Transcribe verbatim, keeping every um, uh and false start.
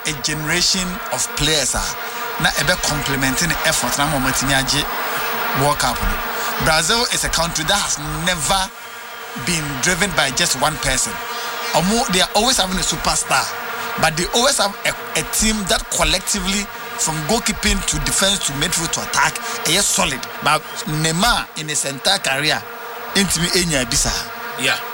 a generation of players are na ebe complementing effort na momentimi age World Cup. Brazil is a country that has never been driven by just one person. They are always having a superstar, but they always have a, a team that collectively, from goalkeeping to defense to midfield to attack, is solid. But Neymar in his entire career, intimate Enya Bisa. Yeah.